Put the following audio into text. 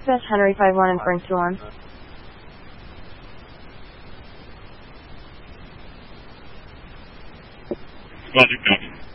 Dispatch Henry 5-1 and Frank 2-1. Roger, copy.